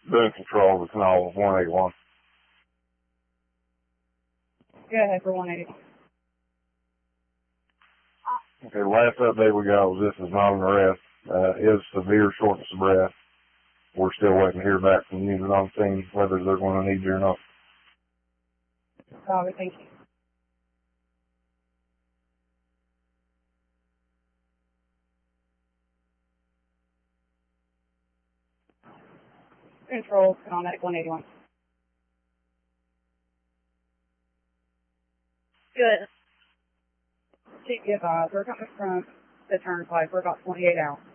Boone Control, the Canal 181. Go ahead for 180. Okay, last update we got was this is not an arrest. Is severe shortness of breath. We're still waiting to hear back from the unit on scene whether they're going to need you or not. Thank you. Control, Contact 181. Good. Keep advised, we're coming from the turnpike. We're about 28 out.